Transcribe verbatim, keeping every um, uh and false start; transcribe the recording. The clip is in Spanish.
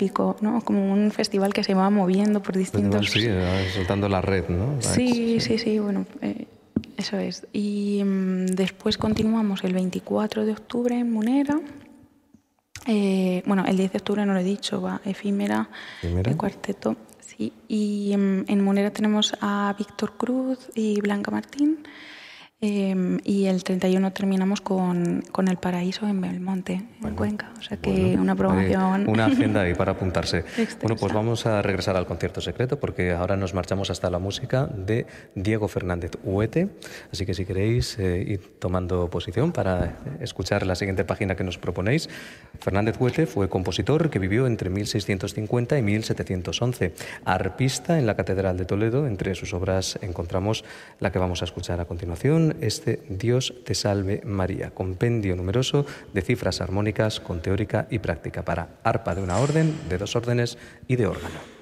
típico, ¿no? Como un festival que se va moviendo por distintos... Sí, soltando la red, ¿no? Sí, sí, sí, bueno, eh, eso es. Y um, después continuamos el veinticuatro de octubre en Munera. Eh, bueno, el diez de octubre no lo he dicho, va Efímera, ¿Efímera? el cuarteto. Sí, y um, en Munera tenemos a Víctor Cruz y Blanca Martín. Eh, y el treinta y uno terminamos con, con El Paraíso en Belmonte, bueno, en Cuenca. O sea que bueno, una programación... Una agenda ahí para apuntarse. Extensa. Bueno, pues vamos a regresar al concierto secreto porque ahora nos marchamos hasta la música de Diego Fernández Huete. Así que si queréis eh, ir tomando posición para escuchar la siguiente página que nos proponéis. Fernández Huete fue compositor que vivió entre mil seiscientos cincuenta y mil setecientos once. Arpista en la Catedral de Toledo. Entre sus obras encontramos la que vamos a escuchar a continuación, este Dios te salve María, compendio numeroso de cifras armónicas con teórica y práctica para arpa de una orden, de dos órdenes y de órgano.